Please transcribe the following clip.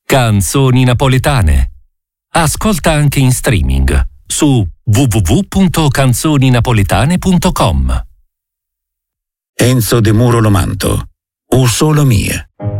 Canzoni napoletane. Ascolta anche in streaming su www.canzoninapoletane.com. Enzo De Muro Lomanto, O Solo Mie.